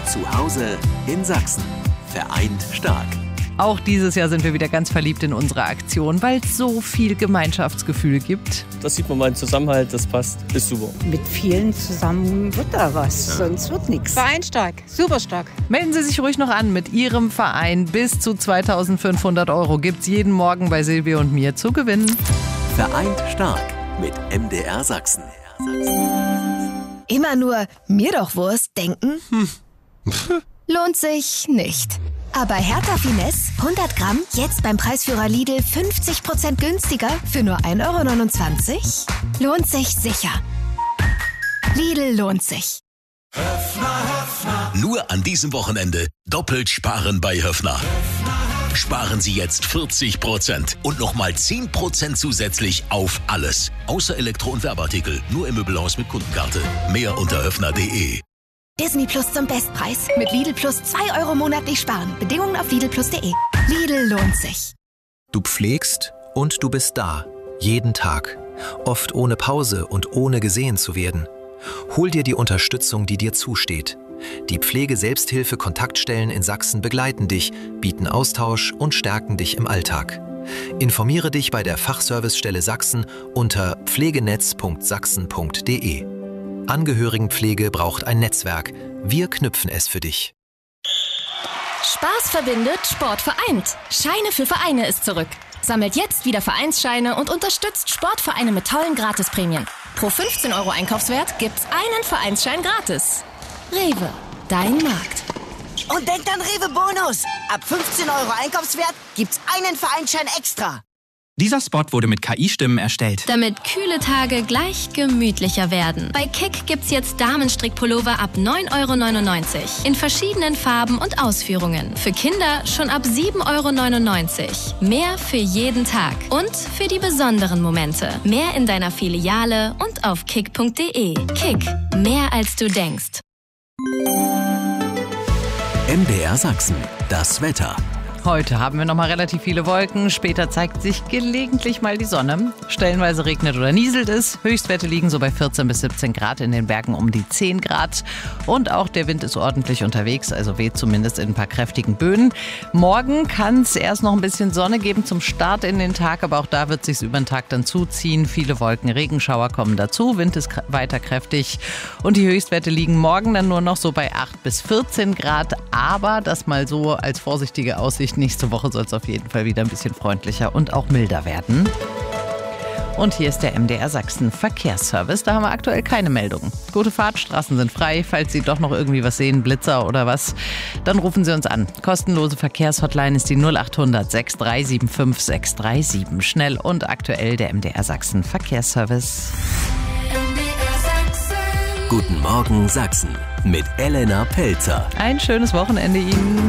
Zu Hause in Sachsen. Vereint stark. Auch dieses Jahr sind wir wieder ganz verliebt in unsere Aktion, weil es so viel Gemeinschaftsgefühl gibt. Das sieht man mal, den Zusammenhalt, das passt, ist super. Mit vielen zusammen wird da was, sonst wird nichts. Verein stark, super stark. Melden Sie sich ruhig noch an mit Ihrem Verein. Bis zu 2.500 € gibt's jeden Morgen bei Silvia und mir zu gewinnen. Vereint stark mit MDR Sachsen. Immer nur mir doch Wurst denken? Lohnt sich nicht. Aber Hertha Finesse 100 Gramm jetzt beim Preisführer Lidl 50% günstiger für nur 1,29 €? Lohnt sich sicher. Lidl lohnt sich. Nur an diesem Wochenende doppelt sparen bei Höffner. Sparen Sie jetzt 40% und nochmal 10% zusätzlich auf alles. Außer Elektro- und Werbeartikel. Nur im Möbelhaus mit Kundenkarte. Mehr unter höffner.de. Disney Plus zum Bestpreis. Mit Lidl Plus 2 € monatlich sparen. Bedingungen auf lidlplus.de. Lidl lohnt sich. Du pflegst und du bist da. Jeden Tag. Oft ohne Pause und ohne gesehen zu werden. Hol dir die Unterstützung, die dir zusteht. Die Pflege-Selbsthilfe-Kontaktstellen in Sachsen begleiten dich, bieten Austausch und stärken dich im Alltag. Informiere dich bei der Fachservicestelle Sachsen unter pflegenetz.sachsen.de. Angehörigenpflege braucht ein Netzwerk. Wir knüpfen es für dich. Spaß verbindet, Sport vereint. Scheine für Vereine ist zurück. Sammelt jetzt wieder Vereinsscheine und unterstützt Sportvereine mit tollen Gratisprämien. Pro 15 € Einkaufswert gibt's einen Vereinsschein gratis. Rewe, dein Markt. Und denkt an Rewe Bonus. Ab 15 € Einkaufswert gibt's einen Vereinsschein extra. Dieser Spot wurde mit KI-Stimmen erstellt. Damit kühle Tage gleich gemütlicher werden. Bei Kick gibt's jetzt Damenstrickpullover ab 9,99 € in verschiedenen Farben und Ausführungen. Für Kinder schon ab 7,99 €. Mehr für jeden Tag und für die besonderen Momente. Mehr in deiner Filiale und auf kick.de. Kick, mehr als du denkst. MDR Sachsen. Das Wetter. Heute haben wir noch mal relativ viele Wolken. Später zeigt sich gelegentlich mal die Sonne. Stellenweise regnet oder nieselt es. Höchstwerte liegen so bei 14 bis 17 Grad, in den Bergen um die 10 Grad. Und auch der Wind ist ordentlich unterwegs, also weht zumindest in ein paar kräftigen Böen. Morgen kann es erst noch ein bisschen Sonne geben zum Start in den Tag, aber auch da wird es sich über den Tag dann zuziehen. Viele Wolken, Regenschauer kommen dazu, Wind ist weiter kräftig. Und die Höchstwerte liegen morgen dann nur noch so bei 8 bis 14 Grad. Aber das mal so als vorsichtige Aussicht. Nächste Woche soll es auf jeden Fall wieder ein bisschen freundlicher und auch milder werden. Und hier ist der MDR Sachsen Verkehrsservice. Da haben wir aktuell keine Meldungen. Gute Fahrt, Straßen sind frei. Falls Sie doch noch irgendwie was sehen, Blitzer oder was, dann rufen Sie uns an. Kostenlose Verkehrshotline ist die 0800 6375 637. Schnell und aktuell der MDR Sachsen Verkehrsservice. Guten Morgen Sachsen mit Elena Pelzer. Ein schönes Wochenende Ihnen.